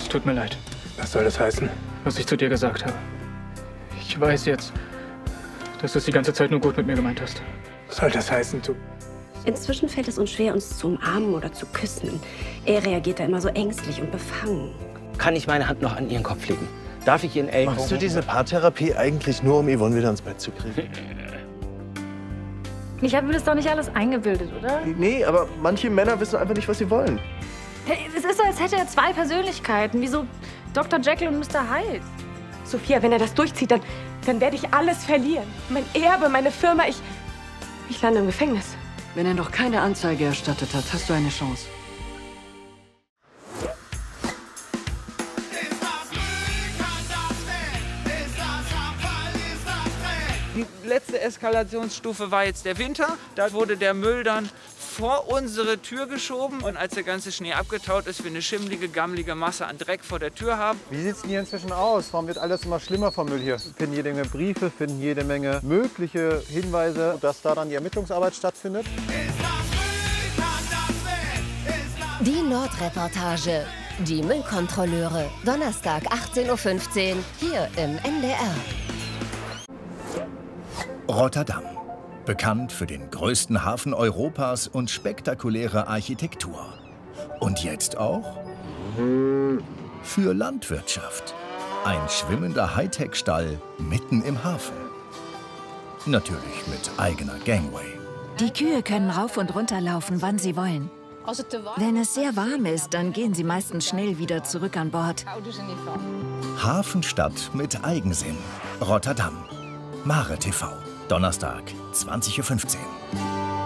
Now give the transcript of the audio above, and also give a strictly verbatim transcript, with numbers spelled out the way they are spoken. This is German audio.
Es tut mir leid. Was soll das heißen? Was ich zu dir gesagt habe. Ich weiß jetzt, dass du es die ganze Zeit nur gut mit mir gemeint hast. Was soll das heißen, du? Inzwischen fällt es uns schwer, uns zu umarmen oder zu küssen. Er reagiert da immer so ängstlich und befangen. Kann ich meine Hand noch an ihren Kopf legen? Darf ich ihren Ellbogen? Machst du diese Paartherapie eigentlich nur, um Yvonne wieder ins Bett zu kriegen? Ich habe mir das doch nicht alles eingebildet, oder? Nee, aber manche Männer wissen einfach nicht, was sie wollen. Hey, es ist so, als hätte er zwei Persönlichkeiten, wie so Doktor Jekyll und Mister Hyde. Sophia, wenn er das durchzieht, dann, dann werde ich alles verlieren. Mein Erbe, meine Firma, ich, ich lande im Gefängnis. Wenn er noch keine Anzeige erstattet hat, hast du eine Chance. Die letzte Eskalationsstufe war jetzt der Winter. Da wurde der Müll dann vor unsere Tür geschoben. Und als der ganze Schnee abgetaut ist, wir eine schimmlige, gammelige Masse an Dreck vor der Tür haben. Wie sieht es denn hier inzwischen aus? Warum wird alles immer schlimmer vom Müll hier? Wir finden jede Menge Briefe, finden jede Menge mögliche Hinweise, dass da dann die Ermittlungsarbeit stattfindet. Die Nordreportage. Die Müllkontrolleure. Donnerstag achtzehn Uhr fünfzehn hier im N D R. Rotterdam. Bekannt für den größten Hafen Europas und spektakuläre Architektur. Und jetzt auch für Landwirtschaft. Ein schwimmender Hightech-Stall mitten im Hafen. Natürlich mit eigener Gangway. Die Kühe können rauf und runter laufen, wann sie wollen. Wenn es sehr warm ist, dann gehen sie meistens schnell wieder zurück an Bord. Hafenstadt mit Eigensinn. Rotterdam. Mare T V. Donnerstag, zwanzig Uhr fünfzehn.